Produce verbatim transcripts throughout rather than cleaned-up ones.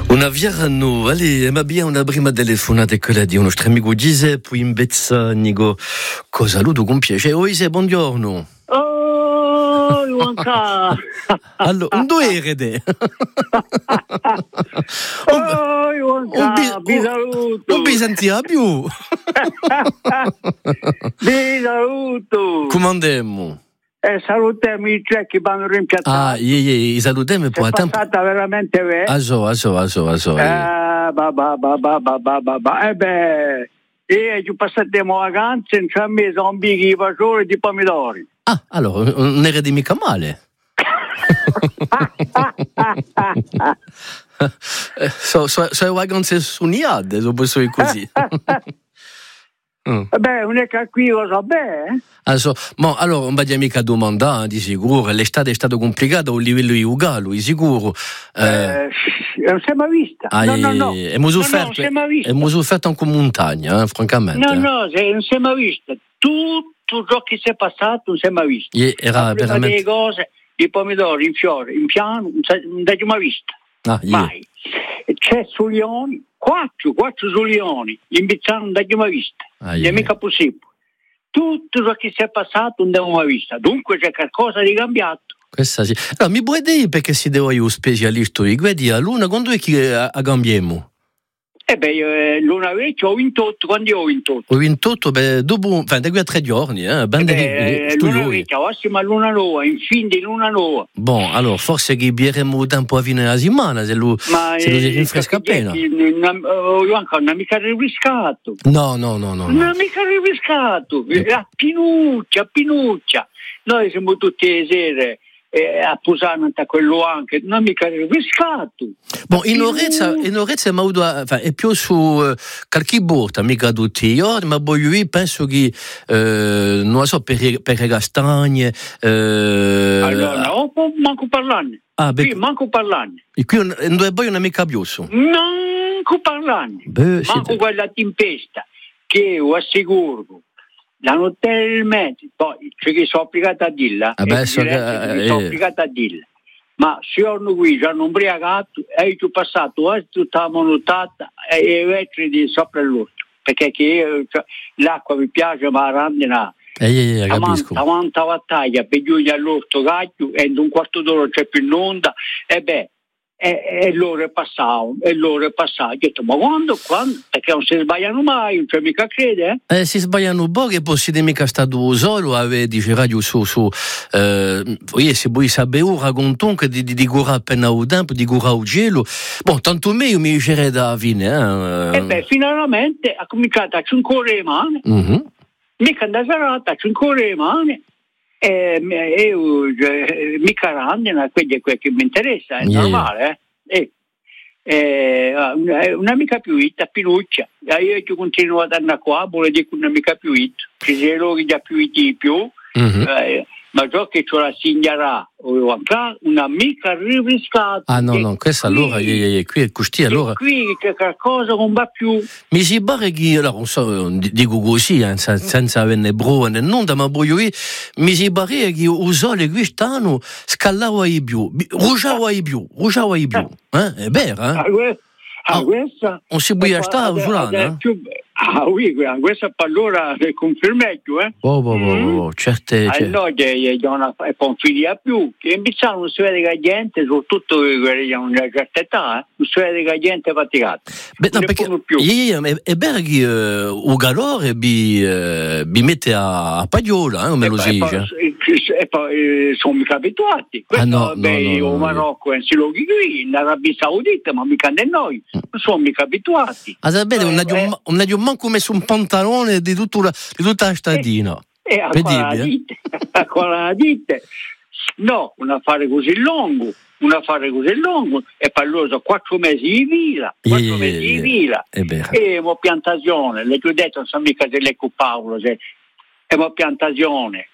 Una vierano, allez, ma bien una prima telefonata quella di un nostro amico Giuseppe in Bezzanico. Cosa lui con piacere? Oh, Giuseppe, buongiorno. Oh, Luanca. Allora, un due erede. Oh, Luanca, vi saluto. Un bisanzia più. Vi saluto. Come andiamo? E salutiamo i tre che vanno rimpiazzati. Ah, i, i, i salutiamo poi. È passata veramente bene. Ah, so, ah, so, ah, so, ah, so. Eh, ba, ba, ba, ba, ba, ba, ba, ba. Eh beh, io ci passiamo vacanze, in tre mesi un bicchiere di fagioli e di pomidori. Ah, allora, non era di mica male. so, so, so vacanze suniate, so posso dire così. Mm. Beh, non è che qui lo so bene. Also, ma allora non va mica domandare di sicuro, l'estate è stata complicata a un livello di Ugalo, di sicuro. Eh, non si è mai vista. Ah, no, no, no. Abbiamo sofferto, abbiamo sofferto anche montagna, eh, francamente. No, no, non si è mai vista. Tutto ciò che si è passato non si è mai visto. Yeah, era veramente... delle cose, i pomidori in fiore, in piano, non si è mai vista. Ah, yeah. Mai. C'è Sulioni, quattro, quattro Sulioni, in Bizzano non l'abbiamo mai vista. Ah, non yeah. è mica possibile. Tutto ciò che si è passato non l'abbiamo mai vista. Dunque c'è qualcosa di cambiato. Questa sì. Allora, mi puoi dire perché si deve io specialista di guardi a luna quando è che a, a cambiamo? Eh beh, eh, l'una vez ho ventotto, quando io ho ventotto? Ho ventotto, beh, dopo, enfin, da qui a tre giorni, eh, eh beh, eh, l'una vez, prossima luna nuova, in fin di luna nuova. Bon, allora, forse che bieremo tempo a fine della settimana, se lo, Ma, se lo si eh, rinfresca appena. Io ancora non ho mica rinfrescato. No, no, no, no. Non ho mica rinfrescato, eh. a pinuccia, a pinuccia. Noi siamo tutte le sere eh, a Pusano a quello anche, non mica rinfrescato. Bon, in Orezza, in Orezza enfin, è più su uh, qualche borta, mica tutti i giorni, ma poi io penso che, uh, non so, per, per le castagne... Uh, allora, no, manco parlare. Ah, qui manco parlare. E qui non è poi una mica più su. Manco parlare. Manco siete... quella tempesta, che io assicuro, la notte del mezzo, poi c'è che sono obbligato a dirla, ah, beh, so che, eh, sono obbligato a dirla. Ma se io qui ci hanno ubriacato e io ho passato eh, tutta la monotata e i vetri di sopra l'orto, perché che io, cioè, l'acqua mi piace ma la randina eh, eh, capisco. Tanta battaglia per giungere all'orto cacchio e in un quarto d'ora c'è più in onda e beh e, e l'ora è passato e l'ora è passato ho detto ma quando, quando? Perché non si sbagliano mai, non c'è mica crede eh? Eh, si sbagliano poco e poi si mica stato solo avere dice radio su su eh, se voi sapete ora con che di, di, di cura appena un tempo di cura un gelo bon tanto meglio mi dicerei da fine eh. E beh finalmente ha cominciato a cinque le mani mm-hmm. mica da serata a cinque le mani e io eh, mica randina quello è quello che mi interessa è yeah. normale eh? E, eh, un'amica più hitta pinuccia io ti continuo ad andare qua vuole dire un'amica più hitta che se lo già più hitti di più mm-hmm. eh, ma ciò che ce la signerà un'amica rifrescata ah no no questa qui, allora è, è, qui è così allora qui che qualcosa non va più mi si pare che allora non so dico così eh, senza averne bro né nulla ma voglio dire mi si pare che il sole quest'anno scalava di più rugiava di più rugiava di più eh? È vero eh? Ah, questa non si può stare giurando ah oui questa allora è confermato eh oh, oh, oh, oh, certe ah, no è una confidia più che in Bizzano non si vede che gente soprattutto quelli a una certa età eh, non si vede che gente faticata beh no perché yeah, yeah, è vero che uh, un calore vi uh, vi mette a, a pagliola eh, come lo si dice e poi sono mica abituati questo ah, no, beh no, no, o Marocco e si lo qui in Arabia Saudita ma mica da noi non sono mica abituati ah sapete non ha manco messo un pantalone di tutta la, di tutta la stadina e a quella dite a quella dite no un affare così lungo un affare così lungo e parloso quattro mesi di fila quattro yeah, mesi di fila yeah. e mo piantagione le tue detto non sono mica delle Paolo se e mo piantagione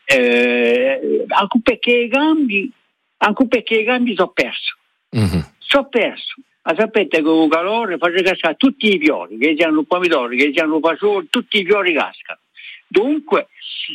eh, anche perché i gambi anche perché i gambi sono perso mm-hmm. sono perso ma sapete che con il calore fa cascare tutti i fiori che siano pomidori che siano fagioli tutti i fiori cascano dunque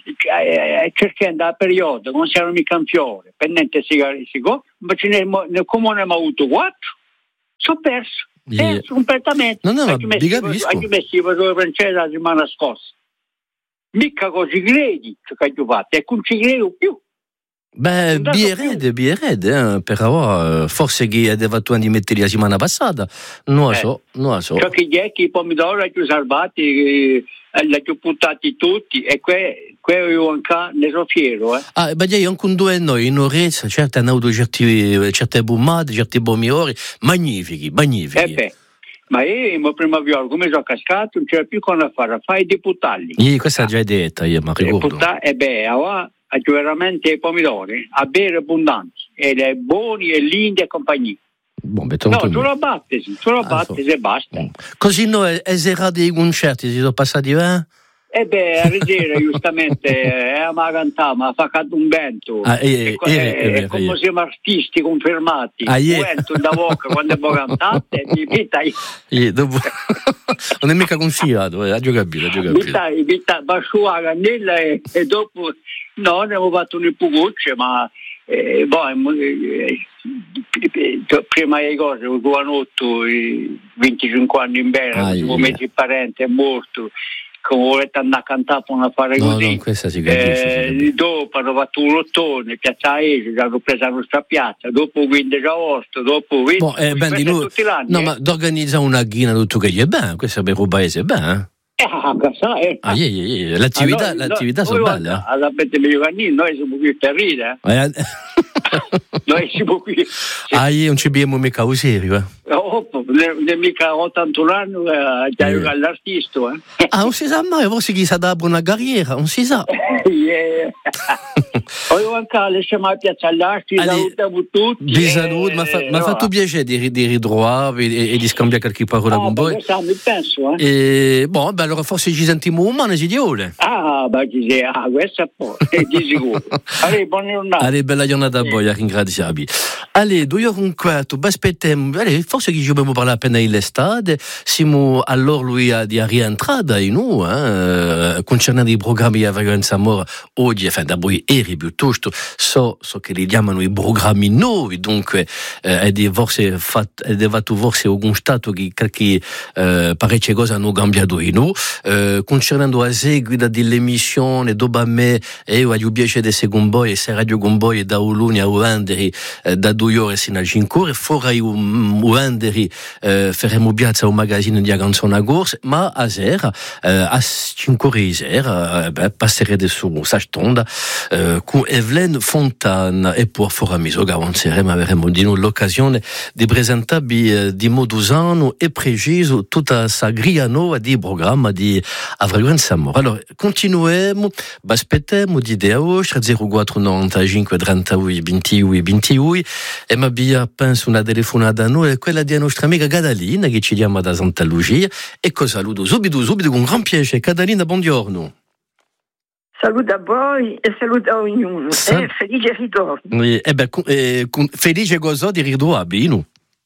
eh, cercando a periodo non siano mica fiori per niente si capisce ma ce ne, ne, come ne abbiamo avuto quattro sono perso Perso completamente. No, no, ma vi capisco. Anche messo il francese la settimana scorsa. Mica così credi ciò che ho fatto, e non ci credo più. Beh, bierede, bierede, eh, per ora, forse che aveva tu di mettere la settimana passata, non lo so, non lo so. Ciò che gli i pomidori li ho salvati, li ho buttati tutti, e quello io anche ne sono fiero. Eh. Ah, beh, io anche due noi, in Orezza, certo, hanno avuto certe, certe bummate, certi pomidori, magnifici, magnifici. Eh beh. Ma io, ma prima viola, come sono cascato, non c'era più cosa fare, fai di buttarli. Io, questa già è detta, io mi ricordo. E beh, ora ha veramente i pomidori, a bere abbondanti, e le buoni, e lindi e compagnia. Bon, no, solo battesi, solo ah, battesi e basta. Così noi, eserà dei concerti, si sono passati, eh? E beh, a vedere, giustamente, è una cantata, ma fa caduto un vento. Ah, eh, e, eh, e, eh, e come eh, siamo artisti confermati, ah, un eh. vento da bocca quando è cantate, mi vita eh, dopo... non è mica consigliato, eh, ha già capito, ha già capito. Vita, vita, basciò la cannella e, e dopo, no, ne avevo fatto un pugucce, ma eh, boh, eh, prima le cose, il giovanotto, venticinque anni in bene, ah, come yeah. mezzo parente è morto. Come volete andare a cantare per una fare no, così, no, questa si capisce, eh, si dopo hanno fatto un lottone, piazza Esi, hanno preso la nostra piazza, dopo il quindici agosto, dopo venti, bon, eh, ben, lui, tutti gli anni. No, eh. ma d'organizzare una ghina tutto che gli è bene, questo per un paese è bene. Eh, eh. Ah, yeah, yeah, yeah. L'attività, allora, l'attività no, sono belle. Eh? Alla Bette Megliocanini noi siamo qui per ridere. Eh? Noi siamo qui. Ah, io non ci abbiamo mica un serio, eh. Oh, ne mica ottantuno anni eh, già yeah. all'artista. Eh. Ah, non si sa mai, forse chi sa dare una carriera, non si sa. Yeah. Ho anche lasciamo la piazza all'arte, salutiamo tutti. Di salute, mi ha no. fatto piacere di, di ritrovare e, e di scambiare qualche parola ah, con voi. Mi penso, eh. E, bon, beh, allora forse ci sentiamo umane, si diole. Ah, beh, ci ah, questo è po', di sicuro. Allora, buona giornata. Allora, bella giornata a voi, ringraziabi. Allora, due ore e un quarto, aspettiamo, allora, forse che ci dobbiamo parlare appena dell'estate, siamo allora lui a di rientrata in noi, eh, concernendo i programmi a Valenza Mora, oggi, enfin, da voi eri piuttosto, so, so che li chiamano i programmi nuovi, dunque, eh, è di forse, fat, è devato forse un stato che qualche eh, parecchie cose hanno cambiato in noi, eh, concernendo la seguita dell'emissione, dopo a me, e io ho piacere di seguire voi, e se Radio Gomboy da Uluni a Uanderi, eh, da due ore sino a cinque ore, fuori Uanderi, eh, faremo piazza un magazzino di canzone a corsa, ma a sera, eh, a cinque ore sera, eh, passerete su Sastonda, eh, con Evelyn Fontana, e poi fuori miso avanzeremo, avremo di nuovo l'occasione di presentarvi eh, di modo usano e preciso tutta questa griglia nuova di programma di Valenza Mora. Allora, continuiamo, aspettiamo di idea vostra, zero quattro novantacinque trentaotto ventidue ventidue, e ma via penso una telefonata a noi, è quella di nostra amica Catalina che ci chiama da Santa Lucia, e che saluto subito, subito con gran piacere. Catalina, buongiorno. Saluto a voi e saluto a ognuno. Sa- e felice ritorno. E, eh beh, eh, felice cosa di ritrovarvi,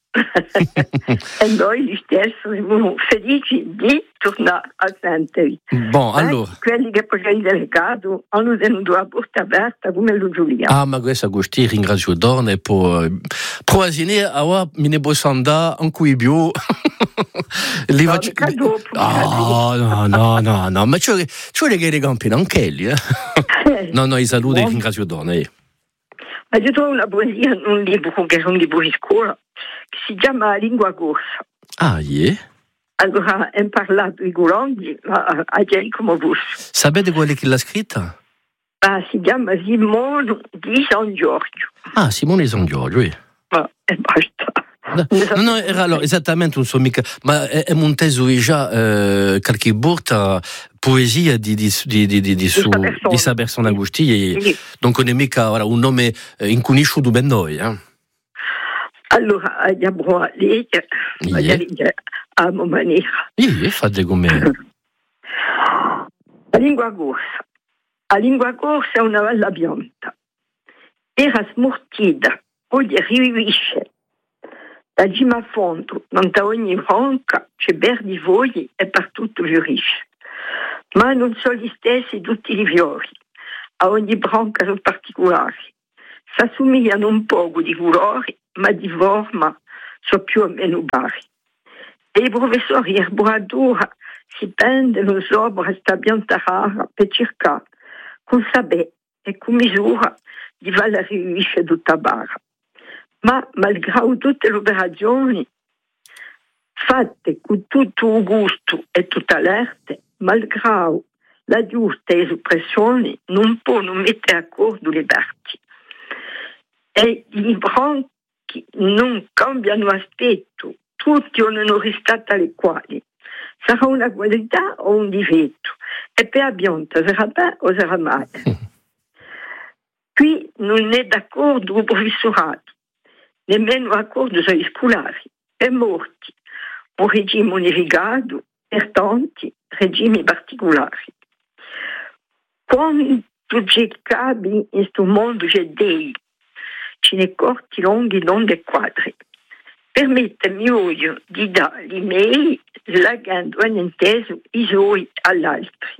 e noi stesso siamo felici di tornare a sentirvi. Bon, eh, allora. Quelli che poi hai delegato hanno tenuto la porta aperta come lo Giulia. Ah, ma questo Agostino ringrazio Dorne per provasine a mine bossanda in cui bio. Li no, faccio... dopo, oh, no, no, no, no, ma c'è c'è che ricampino anche lì, eh. No, no, i saluti e ringrazio Dorne. Eh. Ma io trovo una poesia in un libro, che è un libro di scuola, che si chiama Lingua Corsa. Ah, yeah. Allora, ho parlato di Colombi, ma a chi come voi. Sapete qual è che l'ha scritta? Ah, si chiama Simone di San Giorgio. Ah, Simone di San Giorgio, eh. Ma e basta. No, no, era allora, esattamente un suo mica, ma è, è Monteso già eh, qualche volta poesia di di di di di, di su di sa persona Agostini, sì. Non è mica ora, un nome eh, inconosciuto ben noi, eh. Allora andiamo a leggere, yeah. a mia maniera. Sì, fate come. La lingua corsa. La lingua corsa è una bella pianta. Era smortita, oggi rivisce. Da cima a fondo, non da ogni branca, c'è verdi fogli e per tutto fiorisce. Ma non sono gli stessi tutti i fiori, a ogni branca sono particolari. S'assomigliano un poco di colori, ma di forma sono più o meno pari. e i professori erboradura si prendono sopra sta pianta rara per cercare con sapere e con misura di valorizzare tutta barra. Ma malgrado tutte le operazioni fatte con tutto il gusto e tutta l'arte, malgrado la giusta espressione, non può non mettere d'accordo le parti. E i branchi non cambiano aspetto, tutti hanno una ristata alle quali sarà una qualità o un difetto, e per la pianta sarà bene o sarà male. Qui non è d'accordo il professorato, nemmeno d'accordo tra gli scolari, è morti un regime unificato per tanti regimi particolari. Quando c'è capi in questo mondo c'è Dei, ce ne corti, lunghi, lunghi e quadri. Permettetemi oggi di dare l'email slagando un inteso i suoi all'altri.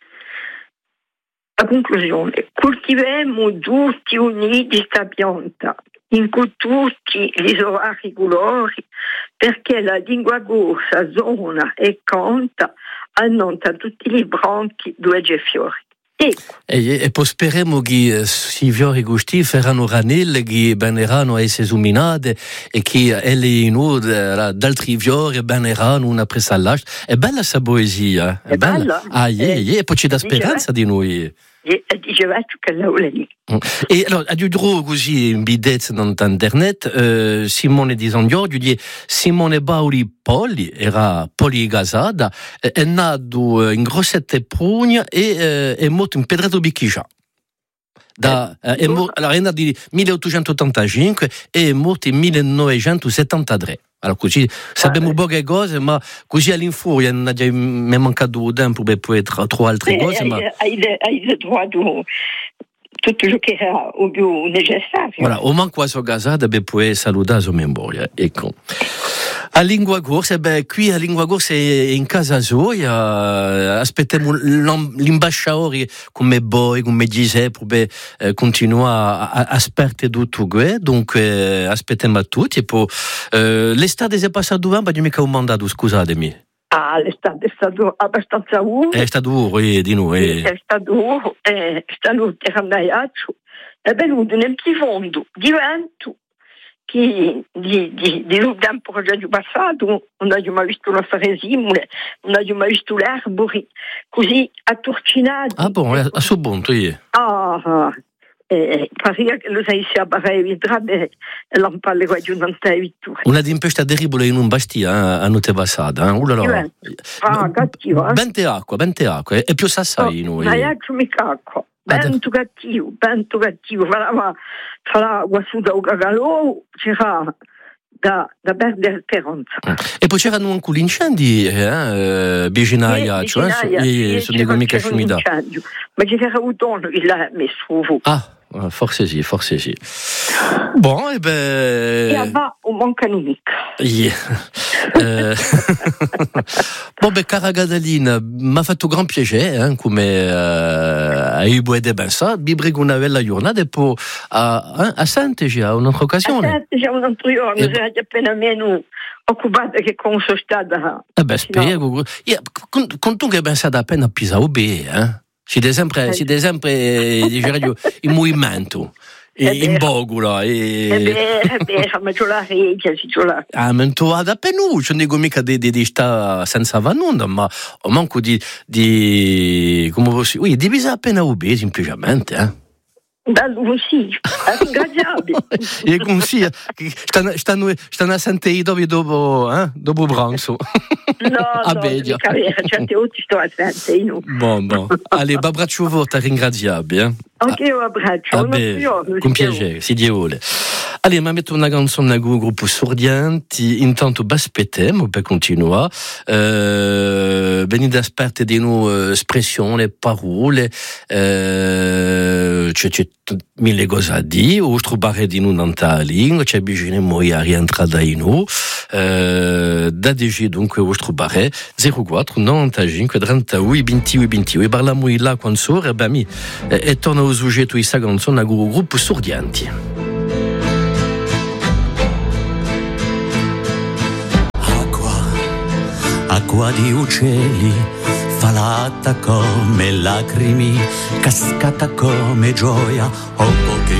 A conclusione, coltiviamo tutti uniti questa pianta, in cui tutti gli orari colori, perché la lingua corsa, zona e canta annonta tutti i branchi dove c'è fiori. Ecco. E, e poi speriamo che si fiori gusti faranno ranelle che beneranno a essere illuminate e che elle d'altri fiori beneranno una presallage. È bella questa poesia. È, è bella. bella. Ah, yeah, yeah. E poi c'è da speranza di noi. Dicevate che l'aula lì. E allora, a giudro così in bidet dans internet, eh, Simone di San Giorgio dice Simone Bauli Poli, era poligasada, eh, è nato in Grossette Prugna e eh, è morto in Pedreto Bicchigia. Da, eh, è mo- allora, è nato nel milleottocentottantacinque e è morto nel millenovecentosettantatré. Allora, così sappiamo poche cose, ma così all'infuria non è mancato tempo per poi trovare altre cose. Ma hai trovato tutto ciò che era più necessario. Voilà, o manco a sua casata per poi salutare la sua memoria. Ecco. A Lingua Corsa, beh, qui a Lingua Corsa è in casa sua, aspettiamo l'ambasciatore come voi, come Giuseppe, per eh, continuare a, a sperte tutto questo, dunque eh, aspettiamo a tutti. E poi eh, l'estate si è passata dove, ma io mica ho mandato, scusatemi. Ah, l'estate è stato abbastanza duro. È stato duro, eh, di noi. È stato duro, è stato terrandaiaccio, è venuto nel profondo di vento. Che di, di, di un tempo già di passato non abbiamo mai visto una faresimule, non abbiamo mai visto l'erbori così attorcinati. Ah, bon, a suo punto, io. Ah, eh, pare che lo sai se a barre vitrate e non parli qua di un'altra vittoria. Una tempesta terribile in un bastia eh, a notte passata, eh? Ullala. Ah, cattivo, eh? Bente acqua, bente acqua, è più sassai no, noi. Ma io mica acqua. Bento cattivo, bento cattivo, farà, farà guassuta o cagalò, c'era da, da perdere speranza. E poi c'erano anche gli incendi, eh, Bicinaia, cioè, sono mica scimita. Ma c'era un tono che l'ha messo fuoco. Ah, forse sì, forse sì. Bon, e beh... E va un manca mica. Yeah. eh... Bon, beh, cara Gadalina, mi ha fatto gran piacere, eh, come uh, hai buono ben sa, vi prego una bella giornata e poi a, a Sant'Egia, a un'altra occasione. A Sant'Egia, un'altra giorno, e... sei appena meno occupata che come sono stata. Eh beh, spiego. Yeah, con, con tu che hai pensato appena a Pisao B, eh? Siete sempre, siete sempre diciamo, in movimento, in bogula. E... È vero, è vero, ma c'ho la regia, sì, c'ho la... Ah, ma tu hai appena, non dico mica di, di, di sta senza vannuta, ma ho manco di, di come posso dire, di bisogna appena ubì, semplicemente, eh. Dal consiglio, è ringraziabile. E consiglio, stanno, stanno, stanno a sentire dopo, eh, dopo pranzo. No, a no, Bedia. Certe volte sto a sentire, no. Bon, bon. Allez, abbraccio forte, ringraziabile. Eh. Ok, un abbraccio. Ah, beh, con piacere, si Dio vuole. Allez, ma metto una canzone del gruppo Sordianti, intanto aspettiamo per continuare. Eh, venite esperte di noi espressioni, parole, eh, c'è, c'è mille cose a dire, o trovare di noi in la lingua, c'è bisogno di rientrare in noi. Eh, da D G, dunque, o trovare zero quattro novantacinque trentadue ventidue ventidue. E parliamo là quando sore, e beh, mi, e torna al soggetto di questa canzone del gruppo Sordianti. acqua di uccelli, falata come lacrimi, cascata come gioia, o poche